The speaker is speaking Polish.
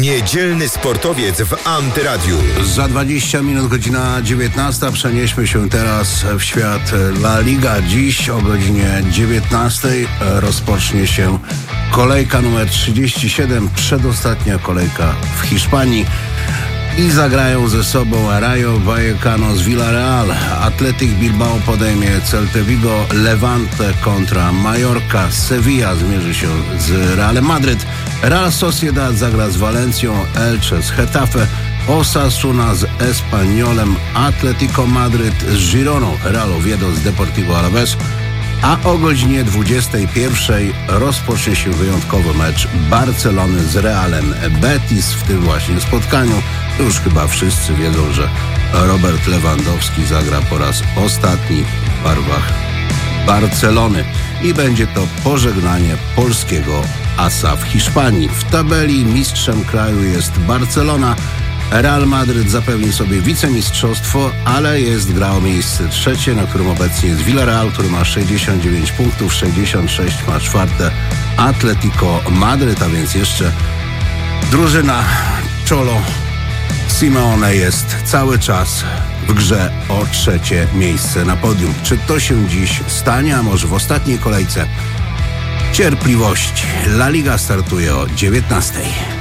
Niedzielny sportowiec w Antyradiu. Za 20 minut godzina 19. Przenieśmy się teraz w świat La Liga. Dziś o godzinie 19 rozpocznie się kolejka numer 37, przedostatnia kolejka w Hiszpanii. I zagrają ze sobą Rayo Vallecano z Villarreal, Athletic Bilbao podejmie Celta Vigo, Levante kontra Mallorca, Sevilla zmierzy się z Realem Madryt, Real Sociedad zagra z Valencją, Elche z Getafe, Osasuna z Espanyolem, Atletico Madryt z Gironą, Real Oviedo z Deportivo Alavés, a o godzinie 21 rozpocznie się wyjątkowy mecz Barcelony z Realem Betis. W tym właśnie spotkaniu już chyba wszyscy wiedzą, że Robert Lewandowski zagra po raz ostatni w barwach Barcelony i będzie to pożegnanie polskiego asa w Hiszpanii. W tabeli mistrzem kraju jest Barcelona. Real Madryt zapewni sobie wicemistrzostwo, ale jest gra o miejsce trzecie, na którym obecnie jest Villarreal, który ma 69 punktów, 66 ma czwarte Atletico Madryt, a więc jeszcze drużyna Cholo Simeone jest cały czas w grze o trzecie miejsce na podium. Czy to się dziś stanie, a może w ostatniej kolejce? Cierpliwości. La Liga startuje o 19.